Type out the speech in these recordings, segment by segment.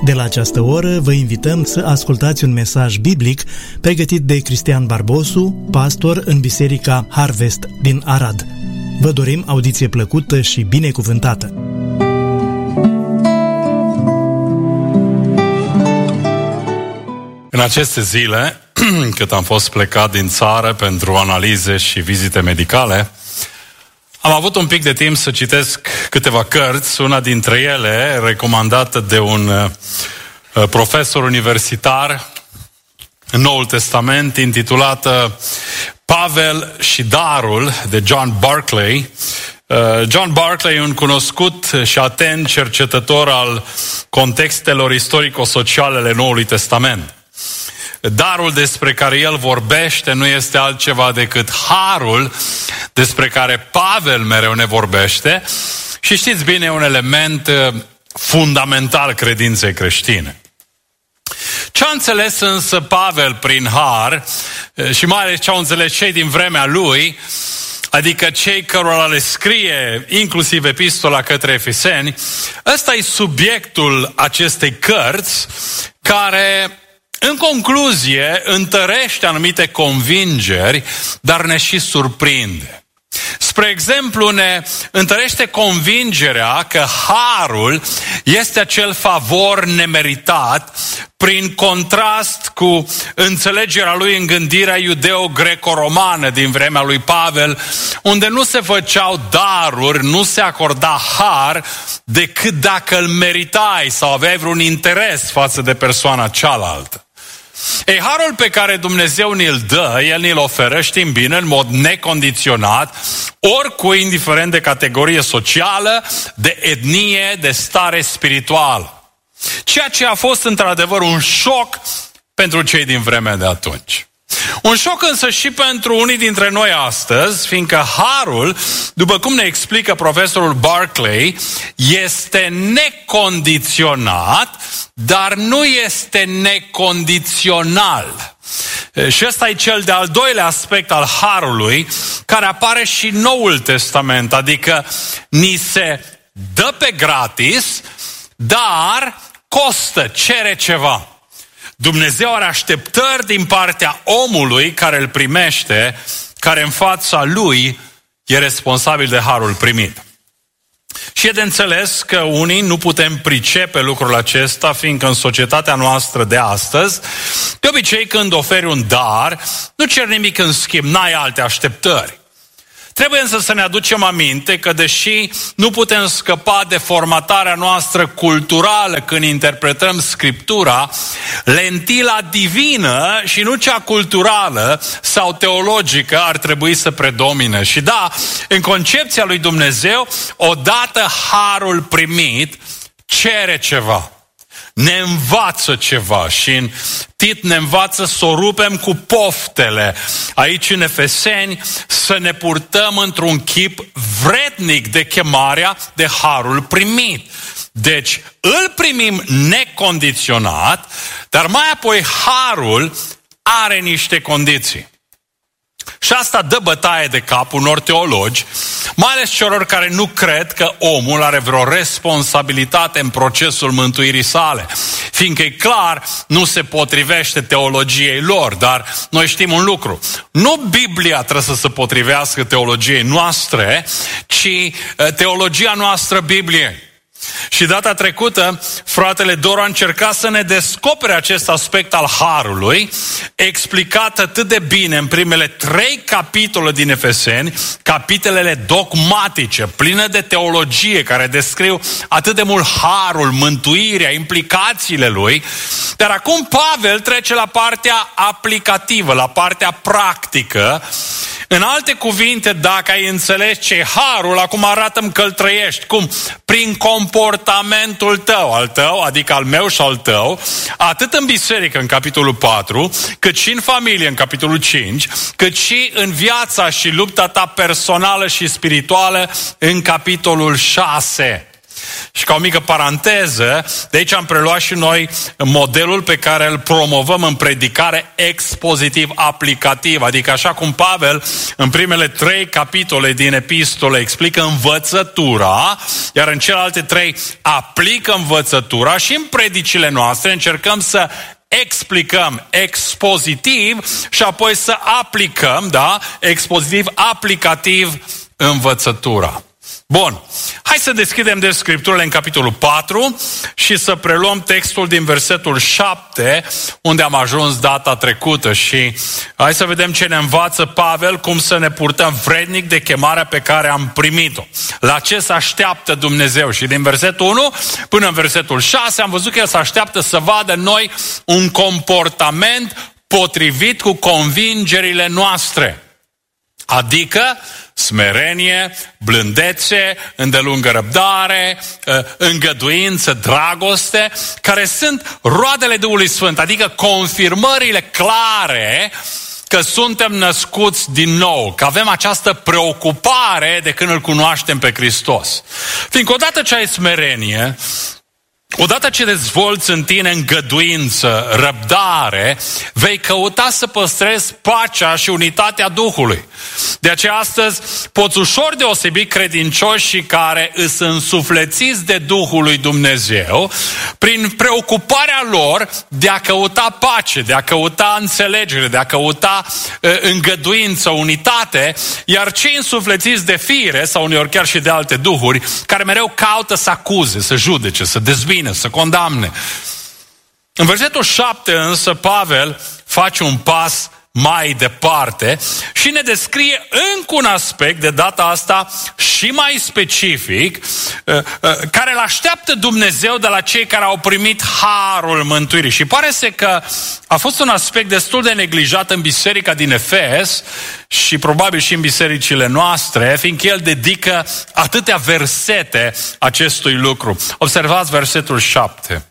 De la această oră vă invităm să ascultați un mesaj biblic pregătit de Cristian Barbosu, pastor în Biserica Harvest din Arad. Vă dorim audiție plăcută și binecuvântată! În aceste zile, cât am fost plecat din țară pentru analize și vizite medicale, am avut un pic de timp să citesc câteva cărți, una dintre ele recomandată de un profesor universitar în Noul Testament, intitulată Pavel și Darul, de John Barclay. John Barclay e un cunoscut și atent cercetător al contextelor istorico-sociale ale Noului Testament. Darul despre care el vorbește nu este altceva decât harul despre care Pavel mereu ne vorbește și știți bine, e un element fundamental credinței creștine. Ce a înțeles însă Pavel prin har și mai ales ce au înțeles cei din vremea lui, adică cei cărora le scrie inclusiv epistola către Efeseni, ăsta e subiectul acestei cărți care în concluzie întărește anumite convingeri, dar ne și surprinde. Spre exemplu, ne întărește convingerea că harul este acel favor nemeritat, prin contrast cu înțelegerea lui în gândirea iudeo-greco-romană din vremea lui Pavel, unde nu se făceau daruri, nu se acorda har, decât dacă îl meritai sau aveai vreun interes față de persoana cealaltă. Ei, harul pe care Dumnezeu ni-l dă, El ni-l oferă, știm bine, în mod necondiționat, oricui, indiferent de categorie socială, de etnie, de stare spirituală. Ceea ce a fost într-adevăr un șoc pentru cei din vremea de atunci. Un șoc însă și pentru unii dintre noi astăzi, fiindcă harul, după cum ne explică profesorul Barclay, este necondiționat, dar nu este necondițional. Și ăsta e cel de-al doilea aspect al harului, care apare și în Noul Testament, adică ni se dă pe gratis, dar costă, cere ceva. Dumnezeu are așteptări din partea omului care îl primește, care în fața lui e responsabil de harul primit. Și e de înțeles că unii nu putem pricepe lucrul acesta, fiindcă în societatea noastră de astăzi, de obicei când oferi un dar, nu cer nimic în schimb, n-ai alte așteptări. Trebuie însă să ne aducem aminte că deși nu putem scăpa de formatarea noastră culturală când interpretăm Scriptura, lentila divină și nu cea culturală sau teologică ar trebui să predomine. Și da, în concepția lui Dumnezeu, odată harul primit cere ceva. Ne învață ceva și în Tit ne învață să o rupem cu poftele. Aici în Efeseni să ne purtăm într-un chip vrednic de chemarea de harul primit. Deci îl primim necondiționat, dar mai apoi harul are niște condiții. Și asta dă bătaie de cap unor teologi, mai ales celor care nu cred că omul are vreo responsabilitate în procesul mântuirii sale. Fiindcă e clar, nu se potrivește teologiei lor, dar noi știm un lucru. Nu Biblia trebuie să se potrivească teologiei noastre, ci teologia noastră Bibliei. Și data trecută, fratele Doru a încercat să ne descopere acest aspect al harului, explicat atât de bine în primele 3 capitole din Efeseni, capitolele dogmatice, pline de teologie, care descriu atât de mult harul, mântuirea, implicațiile lui. Dar acum Pavel trece la partea aplicativă, la partea practică. În alte cuvinte, dacă ai înțeles ce harul, acum arată-mi că îl trăiești. Cum? Prin comportamentul tău, al tău, adică al meu și al tău, atât în biserică, în capitolul 4, cât și în familie, în capitolul 5, cât și în viața și lupta ta personală și spirituală, în capitolul 6. Și ca o mică paranteză, de aici am preluat și noi modelul pe care îl promovăm în predicare expozitiv-aplicativ. Adică așa cum Pavel în primele 3 capitole din epistole explică învățătura, iar în celelalte 3 aplică învățătura, și în predicile noastre încercăm să explicăm expozitiv și apoi să aplicăm, da, expozitiv-aplicativ învățătura. Bun, hai să deschidem de Scripturile în capitolul 4 și să preluăm textul din versetul 7, unde am ajuns data trecută, și hai să vedem ce ne învață Pavel, cum să ne purtăm vrednic de chemarea pe care am primit-o. La ce se așteaptă Dumnezeu? Și din versetul 1 până în versetul 6 am văzut că El se așteaptă să vadă în noi un comportament potrivit cu convingerile noastre. Adică smerenie, blândețe, îndelungă răbdare, îngăduință, dragoste, care sunt roadele Duhului Sfânt, adică confirmările clare că suntem născuți din nou, că avem această preocupare de când îl cunoaștem pe Hristos. Fiindcă odată ce ai smerenie, odată ce dezvolți în tine îngăduință, răbdare, vei căuta să păstrezi pacea și unitatea Duhului. De aceea astăzi poți ușor deosebi credincioșii care îs însuflețiți de Duhul lui Dumnezeu prin preocuparea lor de a căuta pace, de a căuta înțelegere, de a căuta îngăduință, unitate, iar cei însuflețiți de fire, sau uneori chiar și de alte duhuri, care mereu caută să acuze, să judece, să dezbine, să condamne. În versetul 7 însă Pavel face un pas mai departe și ne descrie încă un aspect, de data asta și mai specific, care îl așteaptă Dumnezeu de la cei care au primit harul mântuirii. Și pare să că a fost un aspect destul de neglijat în biserica din Efes și probabil și în bisericile noastre, fiindcă el dedică atâtea versete acestui lucru. Observați versetul 7.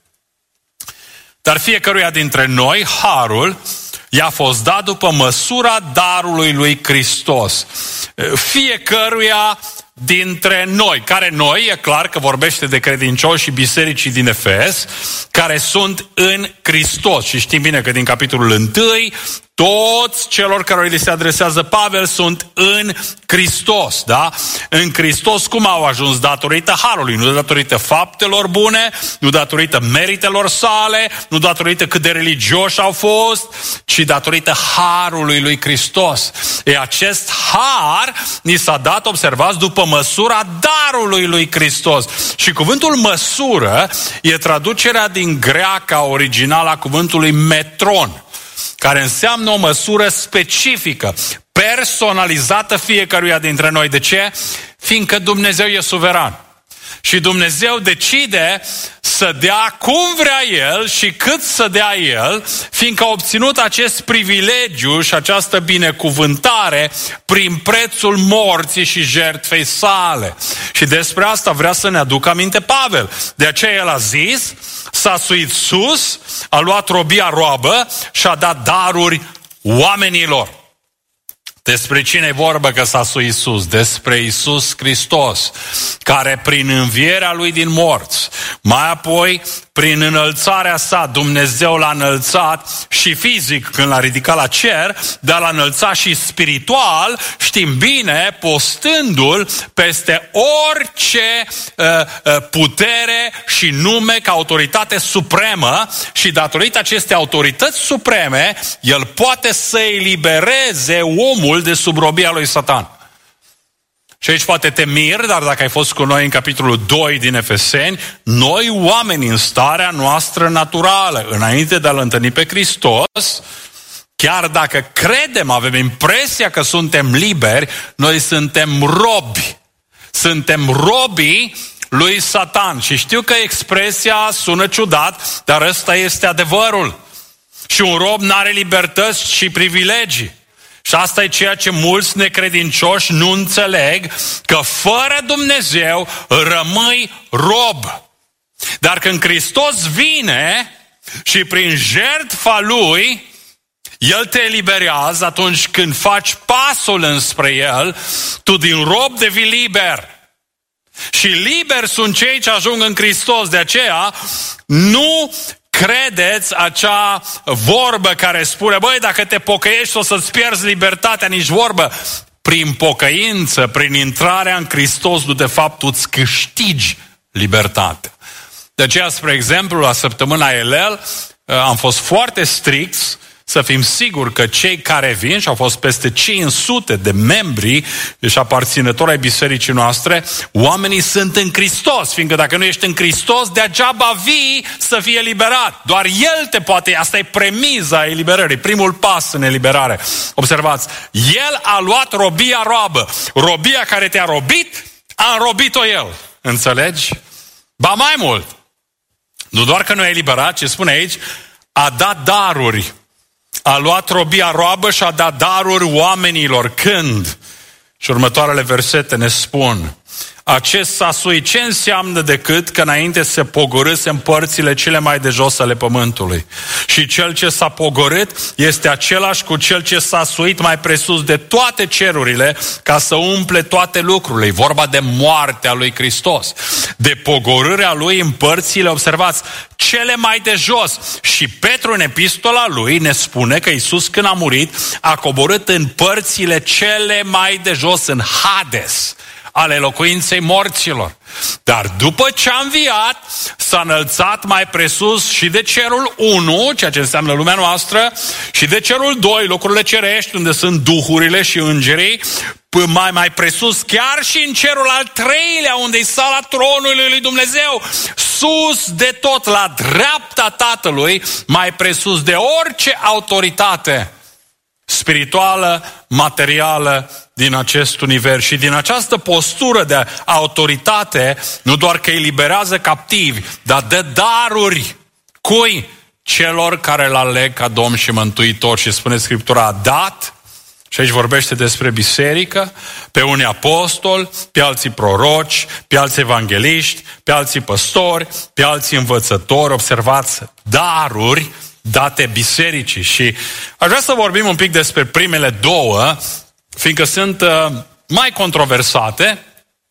Dar fiecăruia dintre noi harul i-a fost dat după măsura darului lui Hristos. Fiecăruia dintre noi. Care noi? E clar că vorbește de credincioși și bisericii din Efes, care sunt în Hristos. Și știm bine că din capitolul 1, toți celor care li se adresează Pavel sunt în Hristos, da? În Hristos cum au ajuns? Datorită harului, nu datorită faptelor bune, nu datorită meritelor sale, nu datorită cât de religioși au fost, ci datorită harului lui Hristos. E acest har ni s-a dat, observați, după măsura darului lui Hristos. Și cuvântul măsură e traducerea din greaca originală a cuvântului metron, care înseamnă o măsură specifică, personalizată fiecăruia dintre noi. De ce? Fiindcă Dumnezeu e suveran. Și Dumnezeu decide să dea cum vrea El și cât să dea El, fiindcă a obținut acest privilegiu și această binecuvântare prin prețul morții și jertfei sale. Și despre asta vrea să ne aducă aminte Pavel. De aceea el a zis, s-a suit sus, a luat robia roabă și a dat daruri oamenilor. Despre cine e vorbă că s-a suit sus? Despre Iisus Hristos, care prin învierea Lui din morți, mai apoi prin înălțarea sa, Dumnezeu l-a înălțat și fizic când l-a ridicat la cer, dar l-a înălțat și spiritual, știm bine, postându-l peste orice putere și nume ca autoritate supremă, și datorită acestei autorități supreme, el poate să elibereze omul de sub robia lui Satan. Și aici poate te miri, dar dacă ai fost cu noi în capitolul 2 din Efeseni, noi oameni în starea noastră naturală, înainte de a-L întâlni pe Hristos, chiar dacă credem, avem impresia că suntem liberi, noi suntem robi. Suntem robii lui Satan. Și știu că expresia sună ciudat, dar ăsta este adevărul. Și un rob n-are libertăți și privilegii. Și asta e ceea ce mulți necredincioși nu înțeleg, că fără Dumnezeu rămâi rob. Dar când Hristos vine și prin jertfa Lui, El te eliberează, atunci când faci pasul înspre El, tu din rob devii liber. Și liberi sunt cei ce ajung în Hristos. De aceea, nu credeți acea vorbă care spune, băi, dacă te pocăiești o să-ți pierzi libertatea, nici vorbă. Prin pocăință, prin intrarea în Hristos, tu de fapt îți câștigi libertatea. De aceea, spre exemplu, la săptămâna Elel, am fost foarte stricți să fim siguri că cei care vin, și au fost peste 500 de membri și aparținători ai bisericii noastre, oamenii sunt în Hristos, fiindcă dacă nu ești în Hristos, degeaba vii să fie eliberat. Doar El te poate, asta e premiza eliberării, primul pas în eliberare. Observați, El a luat robia roabă. Robia care te-a robit, a înrobit-o El. Înțelegi? Ba mai mult, nu doar că nu e eliberat, ci spune aici, a dat daruri. A luat robia roabă și a dat daruri oamenilor. Când? Și următoarele versete ne spun, acest sasui ce înseamnă decât că înainte se pogorâse în părțile cele mai de jos ale pământului. Și cel ce s-a pogorât este același cu cel ce s-a suit mai presus de toate cerurile ca să umple toate lucrurile. E vorba de moartea lui Hristos, de pogorârea lui în părțile, observați, cele mai de jos. Și Petru în epistola lui ne spune că Iisus când a murit a coborât în părțile cele mai de jos, în Hades, ale locuinței morților. Dar după ce a înviat, s-a înălțat mai presus și de cerul 1, ceea ce înseamnă lumea noastră, și de cerul 2, locurile cerești, unde sunt duhurile și îngerii, mai presus chiar și în cerul al 3-lea, unde e sala tronului lui Dumnezeu, sus de tot, la dreapta Tatălui, mai presus de orice autoritate spirituală, materială din acest univers. Și din această postură de autoritate, nu doar că eliberează captivi, dar dă daruri. Cui? Celor care îl aleg ca Domn și Mântuitor. Și spune Scriptura, a dat, și aici vorbește despre biserică, pe unii apostoli, pe alții proroci, pe alții evangeliști, pe alții păstori, pe alții învățători. Observați, daruri date bisericii. Și aș vrea să vorbim un pic despre primele două, fiindcă sunt mai controversate,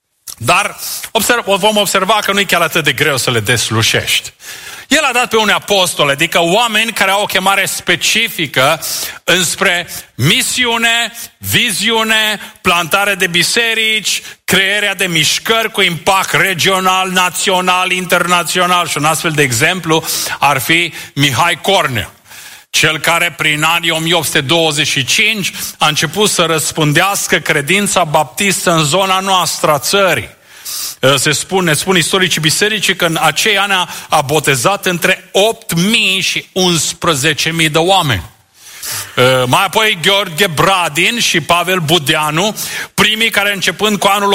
dar vom observa că nu e chiar atât de greu să le deslușești. El a dat pe unii apostoli, adică oameni care au o chemare specifică înspre misiune, viziune, plantare de biserici, crearea de mișcări cu impact regional, național, internațional. Și un astfel de exemplu ar fi Mihai Cornea, cel care prin anii 1825 a început să răspândească credința baptistă în zona noastră a țării. Ne spun istoricii bisericii că în acei ani a botezat între 8.000 și 11.000 de oameni. Mai apoi Gheorghe Bradin și Pavel Budeanu, primii care începând cu anul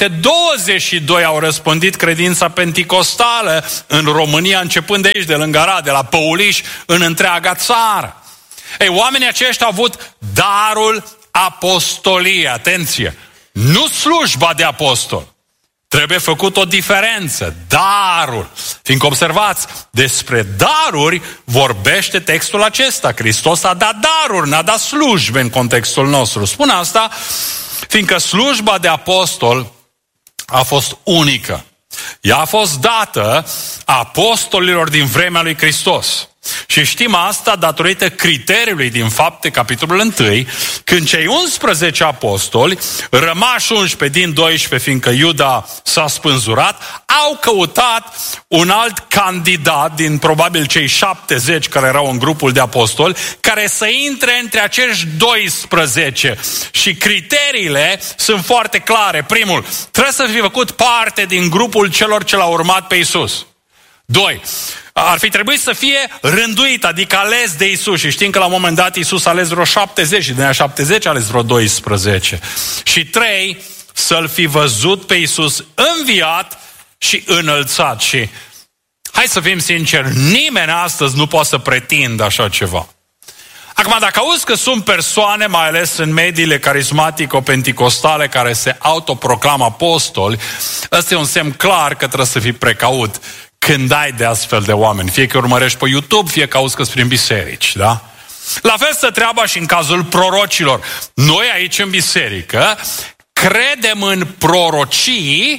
1922 au răspândit credința penticostală în România, începând de aici, de lângă Arad, de la Păuliș, în întreaga țară. Ei, oamenii aceștia au avut darul apostoliei, atenție, nu slujba de apostol. Trebuie făcut o diferență, darul. Fiindcă observați, despre daruri vorbește textul acesta. Hristos a dat daruri, n-a dat slujbe în contextul nostru. Spun asta, fiindcă slujba de apostol a fost unică. Ea a fost dată apostolilor din vremea lui Hristos. Și știm asta datorită criteriului din Fapte, capitolul 1, când cei 11 apostoli, rămași 11 din 12, fiindcă Iuda s-a spânzurat, au căutat un alt candidat din probabil cei 70 care erau în grupul de apostoli, care să intre între acești 12. Și criteriile sunt foarte clare. Primul, trebuie să fi făcut parte din grupul celor ce l-au urmat pe Iisus. 2. Ar fi trebuit să fie rânduit, adică ales de Iisus. Și știm că la un moment dat Iisus a ales vreo 70 și din aia 70 a ales vreo 12. Și 3. Să-L fi văzut pe Iisus înviat și înălțat. Și hai să fim sinceri, nimeni astăzi nu poate să pretindă așa ceva. Acum, dacă auzi că sunt persoane, mai ales în mediile carismatico-penticostale, care se autoproclamă apostoli, ăsta e un semn clar că trebuie să fii precaut când ai de astfel de oameni. Fie că urmărești pe YouTube, fie că auzi că prin biserici, da? La fel stă treaba și în cazul prorocilor. Noi aici în biserică credem în prorocii,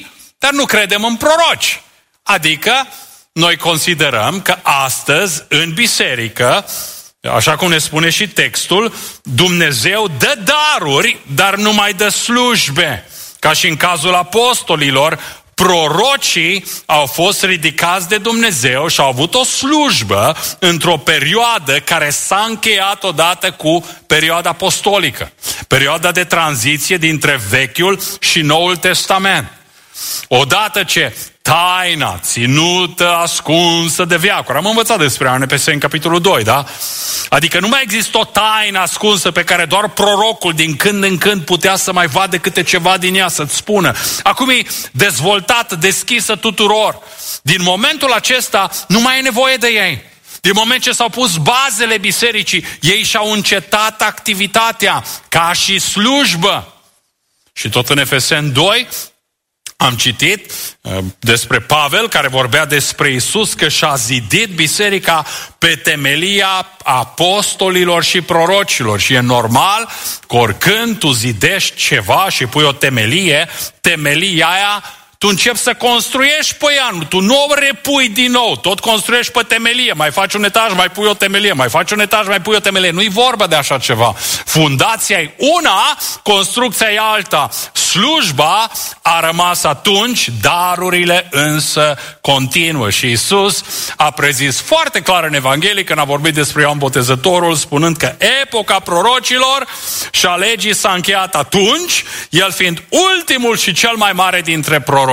dar nu credem în proroci. Adică noi considerăm că astăzi în biserică, așa cum ne spune și textul, Dumnezeu dă daruri, dar nu mai dă slujbe. Ca și în cazul apostolilor, prorocii au fost ridicați de Dumnezeu și au avut o slujbă într-o perioadă care s-a încheiat odată cu perioada apostolică. Perioada de tranziție dintre Vechiul și Noul Testament. Odată ce taina ținută, ascunsă de veacuri. Am învățat despre ANPS în capitolul 2, da? Adică nu mai există o taină ascunsă pe care doar prorocul din când în când putea să mai vadă câte ceva din ea, să-ți spună. Acum e dezvoltată, deschisă tuturor. Din momentul acesta nu mai e nevoie de ei. Din moment ce s-au pus bazele bisericii, ei și-au încetat activitatea ca și slujbă. Și tot în Efeseni 2 am citit despre Pavel, care vorbea despre Iisus, că și-a zidit biserica pe temelia apostolilor și prorocilor. Și e normal că oricând tu zidești ceva și pui o temelie, temelia aia tu începi să construiești pe ea, tu nu o repui din nou, tot construiești pe temelie, mai faci un etaj, mai pui o temelie, mai faci un etaj, mai pui o temelie. Nu-i vorba de așa ceva. Fundația e una, construcția e alta. Slujba a rămas atunci, darurile însă continuă. Și Iisus a prezis foarte clar în Evanghelie când a vorbit despre Ioan Botezătorul, spunând că epoca prorocilor și a legii s-a încheiat atunci, el fiind ultimul și cel mai mare dintre proroci.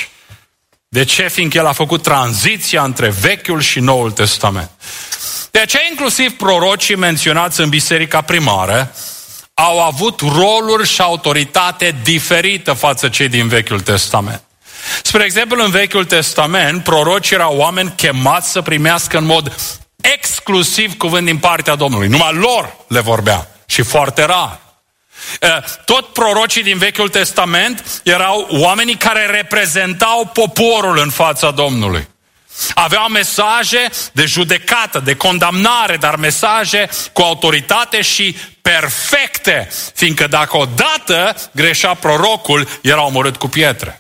De ce? Fiindcă el a făcut tranziția între Vechiul și Noul Testament. De aceea inclusiv prorocii menționați în biserica primară au avut roluri și autoritate diferită față cei din Vechiul Testament. Spre exemplu, în Vechiul Testament, prorocii erau oameni chemați să primească în mod exclusiv cuvânt din partea Domnului. Numai lor le vorbea și foarte rar. Tot prorocii din Vechiul Testament erau oamenii care reprezentau poporul în fața Domnului. Aveau mesaje de judecată, de condamnare, dar mesaje cu autoritate și perfecte, fiindcă dacă odată greșea prorocul, era omorât cu pietre.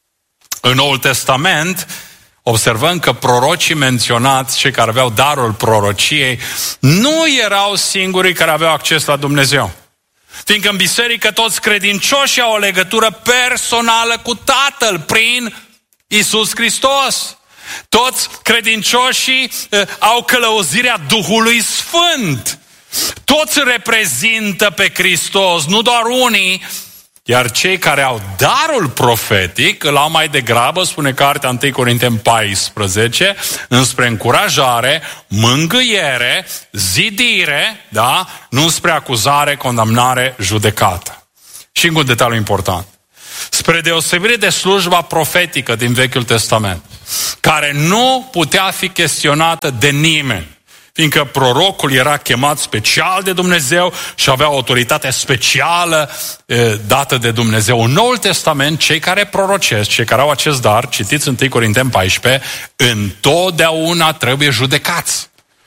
În Noul Testament observăm că prorocii menționați, cei care aveau darul prorociei, nu erau singurii care aveau acces la Dumnezeu. Fiindcă în biserică toți credincioșii au o legătură personală cu Tatăl prin Iisus Hristos. Toți credincioșii au călăuzirea Duhului Sfânt. Toți reprezintă pe Hristos, nu doar unii, iar cei care au darul profetic îl au mai degrabă, spune cartea 1 Corinteni 14, înspre încurajare, mângâiere, zidire, da? Nu spre acuzare, condamnare, judecată. Și încă un detaliu important. Spre deosebire de slujba profetică din Vechiul Testament, care nu putea fi chestionată de nimeni, fiindcă prorocul era chemat special de Dumnezeu și avea o autoritate specială dată de Dumnezeu. În Noul Testament, cei care prorocesc, cei care au acest dar, citiți 1 Corinteni 14, întotdeauna trebuie judecați.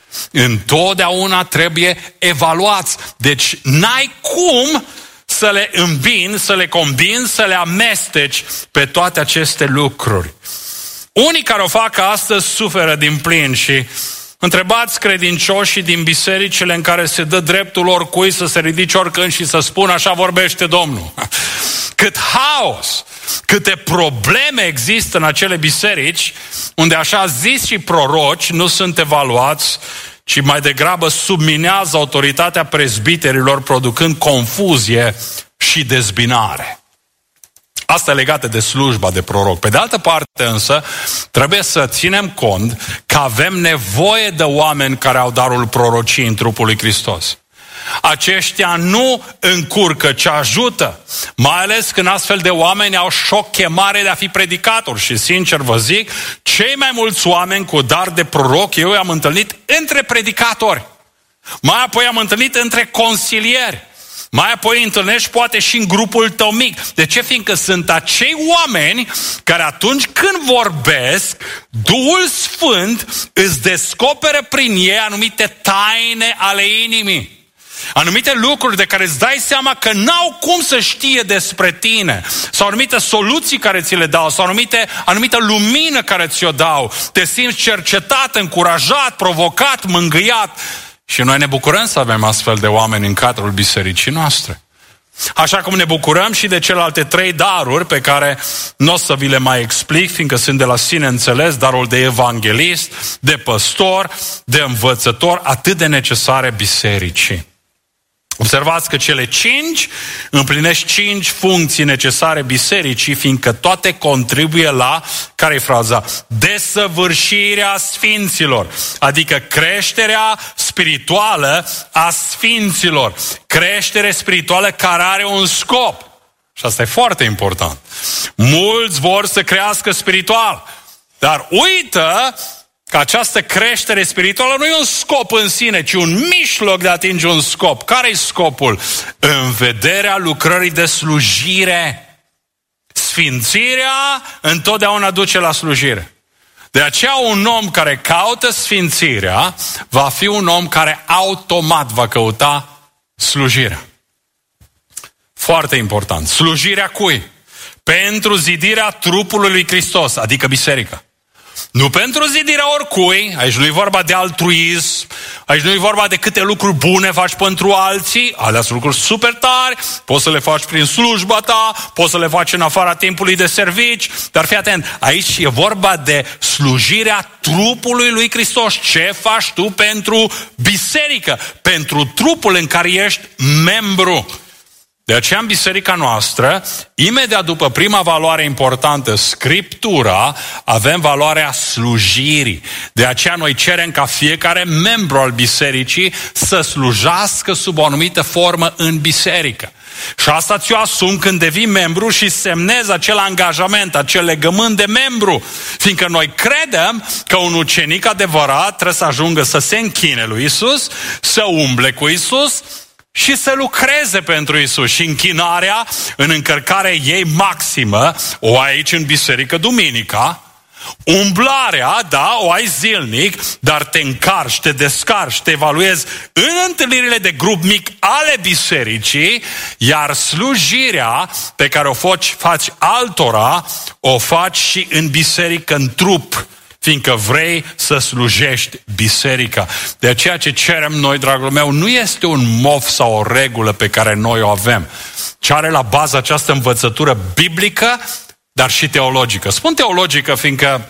Întotdeauna trebuie evaluați. Deci n-ai cum să le îmbini, să le combini, să le amesteci pe toate aceste lucruri. Unii care o fac astăzi suferă din plin și întrebați credincioșii din bisericile în care se dă dreptul oricui să se ridice oricând și să spună așa vorbește Domnul. Cât haos, câte probleme există în acele biserici unde așa zis și proroci nu sunt evaluați, ci mai degrabă subminează autoritatea prezbiterilor, producând confuzie și dezbinare. Asta e legată de slujba de proroc. Pe de altă parte însă, trebuie să ținem cont că avem nevoie de oameni care au darul prorociei în trupul lui Hristos. Aceștia nu încurcă, ci ajută. Mai ales când astfel de oameni au și o chemare de a fi predicatori. Și sincer vă zic, cei mai mulți oameni cu dar de proroc, eu i-am întâlnit între predicatori. Mai apoi am întâlnit între consilieri. Mai apoi îi întâlnești poate și în grupul tău mic. De ce? Fiindcă sunt acei oameni care atunci când vorbesc, Duhul Sfânt îți descoperă prin ei anumite taine ale inimii. Anumite lucruri de care îți dai seama că n-au cum să știe despre tine. Sau anumite soluții care ți le dau. Sau anumită lumină care ți-o dau. Te simți cercetat, încurajat, provocat, mângâiat. Și noi ne bucurăm să avem astfel de oameni în cadrul bisericii noastre. Așa cum ne bucurăm și de celelalte 3 daruri pe care nu o să vi le mai explic, fiindcă sunt de la sine înțeles, darul de evanghelist, de păstor, de învățător, atât de necesare bisericii. Observați că cele 5 împlinesc 5 funcții necesare bisericii, fiindcă toate contribuie la, care-i fraza? Desăvârșirea sfinților, adică creșterea spirituală a sfinților. Creștere spirituală care are un scop. Și asta e foarte important. Mulți vor să crească spiritual, dar uită că această creștere spirituală nu e un scop în sine, ci un mijloc de a atinge un scop. Care e scopul? În vederea lucrării de slujire. Sfințirea întotdeauna duce la slujire. De aceea un om care caută sfințirea va fi un om care automat va căuta slujirea. Foarte important. Slujirea cui? Pentru zidirea trupului lui Hristos, adică biserica. Nu pentru zidirea oricui, aici nu e vorba de altruism, aici nu e vorba de câte lucruri bune faci pentru alții, alea sunt lucruri super tari, poți să le faci prin slujba ta, poți să le faci în afara timpului de servici, dar fii atent, aici e vorba de slujirea trupului lui Hristos. Ce faci tu pentru biserică, pentru trupul în care ești membru? De aceea în biserica noastră, imediat după prima valoare importantă, Scriptura, avem valoarea slujirii. De aceea noi cerem ca fiecare membru al bisericii să slujească sub o anumită formă în biserică. Și asta ți-o asumi când devii membru și semnezi acel angajament, acel legământ de membru. Fiindcă noi credem că un ucenic adevărat trebuie să ajungă să se închine lui Iisus, să umble cu Iisus și să lucreze pentru Iisus. Și închinarea în încărcarea ei maximă o ai aici în biserică duminica. Umblarea, da, o ai zilnic, dar te încarci, te descarci, te evaluezi în întâlnirile de grup mic ale bisericii, iar slujirea pe care o faci altora, o faci și în biserică, în trup, fiindcă vrei să slujești biserica. De aceea ce cerem noi, dragul meu, nu este un mof sau o regulă pe care noi o avem, ci are la bază această învățătură biblică, dar și teologică. Spun teologică, fiindcă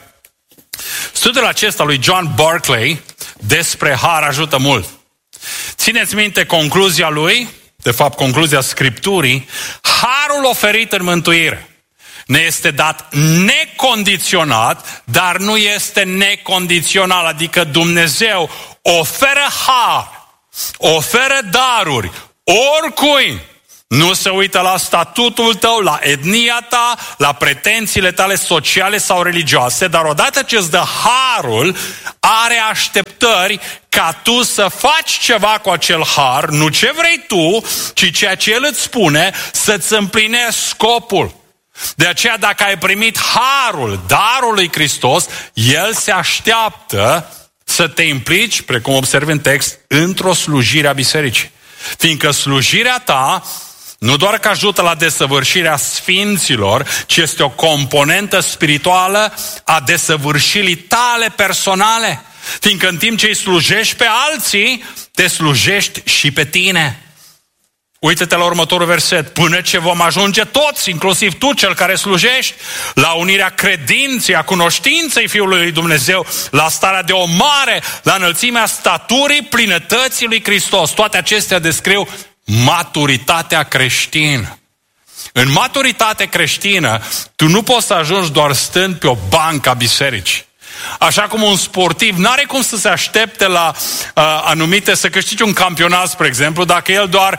studiul acesta lui John Barclay despre har ajută mult. Țineți minte concluzia lui, de fapt concluzia Scripturii: harul oferit în mântuire ne este dat necondiționat, dar nu este necondițional, adică Dumnezeu oferă har, oferă daruri oricui. Nu se uită la statutul tău, la etnia ta, la pretențiile tale sociale sau religioase, dar odată ce îți dă harul, are așteptări ca tu să faci ceva cu acel har, nu ce vrei tu, ci ceea ce El îți spune, să-ți împlinești scopul. De aceea dacă ai primit harul, darul lui Hristos, El se așteaptă să te implici, precum observi în text, într-o slujire a bisericii. Fiindcă slujirea ta nu doar că ajută la desăvârșirea sfinților, ci este o componentă spirituală a desăvârșirii tale personale. Fiindcă în timp ce îi slujești pe alții, te slujești și pe tine. Uită-te la următorul verset. Până ce vom ajunge toți, inclusiv tu, cel care slujești, la unirea credinței, a cunoștinței Fiului lui Dumnezeu, la starea de omare, la înălțimea staturii plinătății lui Hristos. Toate acestea descriu maturitatea creștină. În maturitate creștină, tu nu poți să ajungi doar stând pe o bancă a bisericii. Așa cum un sportiv n-are cum să se aștepte la anumite, să câștige un campionat, spre exemplu, dacă el doar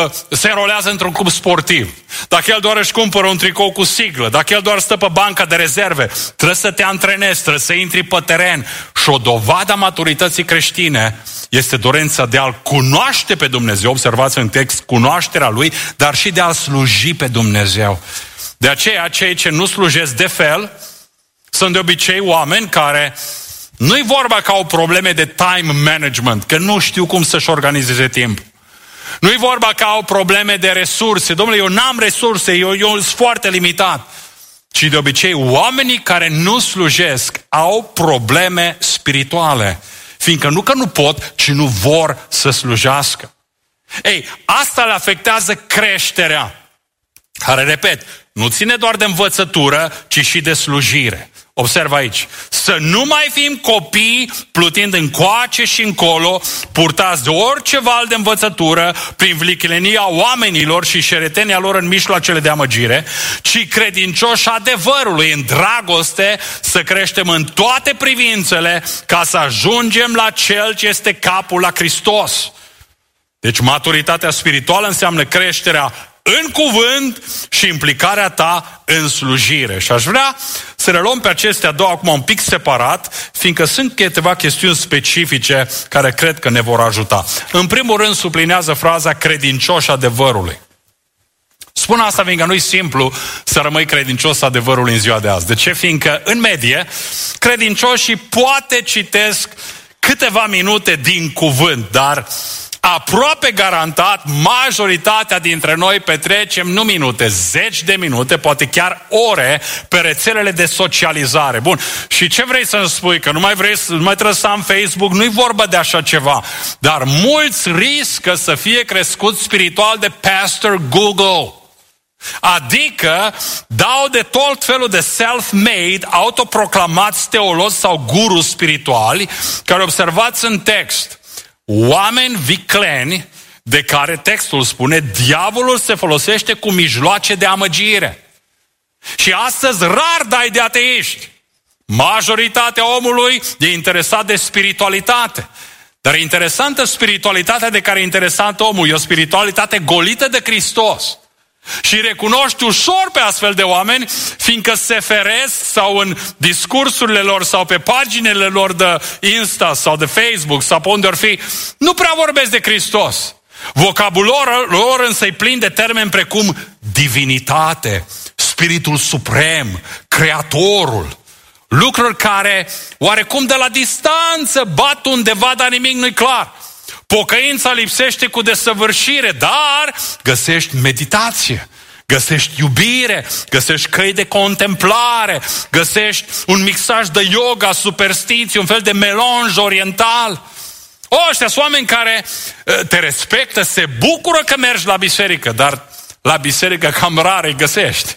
se înrolează într-un club sportiv, dacă el doar își cumpără un tricou cu siglă, dacă el doar stă pe banca de rezerve. Trebuie să te antrenezi, trebuie să intri pe teren. Și o dovadă a maturității creștine este dorința de a-L cunoaște pe Dumnezeu, observați în text, cunoașterea Lui, dar și de a-L sluji pe Dumnezeu. De aceea, cei ce nu slujesc de fel sunt de obicei oameni care nu-i vorba că au probleme de time management, că nu știu cum să-și organizeze timp. Nu-i vorba că au probleme de resurse. Domnule, eu n-am resurse, eu sunt foarte limitat. Ci de obicei, oamenii care nu slujesc au probleme spirituale. Fiindcă nu că nu pot, ci nu vor să slujească. Ei, asta le afectează creșterea. Care, repet, nu ține doar de învățătură, ci și de slujire. Observă aici. Să nu mai fim copii plutind încoace și încolo, purtați de orice val de învățătură, prin vlichelenia oamenilor și șeretenia lor în mijloacele de amăgire, ci credincioși adevărului, în dragoste, să creștem în toate privințele, ca să ajungem la Cel ce este capul, la Hristos. Deci maturitatea spirituală înseamnă creșterea în cuvânt și implicarea ta în slujire. Și aș vrea să le luăm pe acestea două acum un pic separat, fiindcă sunt câteva chestiuni specifice care cred că ne vor ajuta. În primul rând sublinează fraza credincioși adevărului. Spun asta fiindcă nu-i simplu să rămâi credincios adevărului în ziua de azi. De ce? Fiindcă în medie credincioșii poate citesc câteva minute din cuvânt, dar aproape garantat, majoritatea dintre noi petrecem nu minute, zeci de minute, poate chiar ore pe rețelele de socializare. Bun, și ce vrei să-mi spui? Că nu mai trebuie să am Facebook? Nu-i vorba de așa ceva. Dar mulți riscă să fie crescuți spiritual de Pastor Google. Adică dau de tot felul de self-made, autoproclamați teologi sau guru spirituali, care observați în text oameni vicleni de care textul spune diavolul se folosește cu mijloace de amăgire. Și astăzi rar dai de ateiști. Majoritatea omului e interesat de spiritualitate. Dar e interesantă spiritualitatea de care e interesant omul. E o spiritualitate golită de Hristos. Și recunoști ușor pe astfel de oameni, fiindcă se feresc sau în discursurile lor sau pe paginile lor de Insta sau de Facebook sau pe unde or fi, nu prea vorbesc de Hristos. Vocabularul lor însă e plin de termeni precum divinitate, spiritul suprem, creatorul. Lucruri care oarecum de la distanță bat undeva, dar nimic nu-i clar. Pocăința lipsește cu desăvârșire, dar găsești meditație, găsești iubire, găsești căi de contemplare, găsești un mixaj de yoga, superstiții, un fel de melanj oriental. Ăștia sunt oameni care te respectă, se bucură că mergi la biserică, dar la biserică cam rar îi găsești.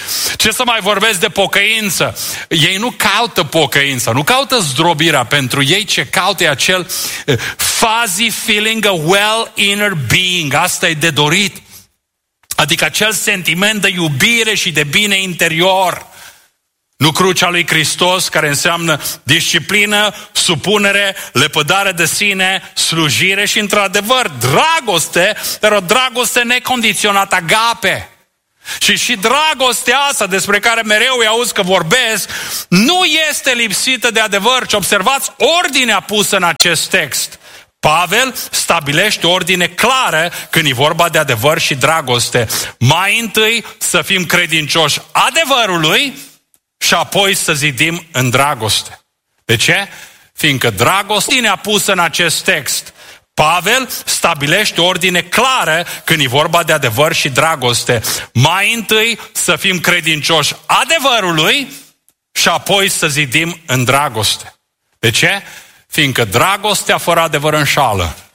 Ce să mai vorbesc de pocăință? Ei nu caută pocăința, nu caută zdrobirea. Pentru ei ce caută e acel fuzzy feeling, a well inner being. Asta e de dorit. Adică acel sentiment de iubire și de bine interior. Nu crucea lui Hristos, care înseamnă disciplină, supunere, lepădare de sine, slujire și, într-adevăr, dragoste, dar o dragoste necondiționată, agape. Și dragostea asta despre care mereu îi auzi că vorbesc, nu este lipsită de adevăr, ci observați ordinea pusă în acest text. Pavel stabilește o ordine clară când e vorba de adevăr și dragoste. Mai întâi să fim credincioși adevărului și apoi să zidim în dragoste. De ce? Fiindcă dragostea pusă în acest text. Pavel stabilește o ordine clară când e vorba de adevăr și dragoste. Mai întâi să fim credincioși adevărului și apoi să zidim în dragoste. De ce? Fiindcă dragostea fără adevăr înșală.